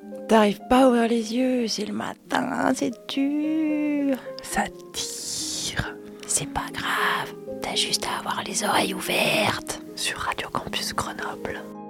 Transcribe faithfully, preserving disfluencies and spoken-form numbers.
T'arrives pas à ouvrir les yeux, c'est le matin, c'est dur. Ça tire. C'est pas grave, t'as juste à avoir les oreilles ouvertes. Sur Radio Campus Grenoble.